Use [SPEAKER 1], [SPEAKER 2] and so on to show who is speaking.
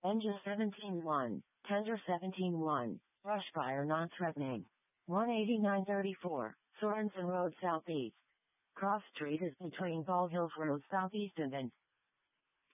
[SPEAKER 1] Engine 17-1, Tender 17-1, brush fire non-threatening. 18934, Sorensen Road Southeast. Cross Street is between Ball Hills Road Southeast and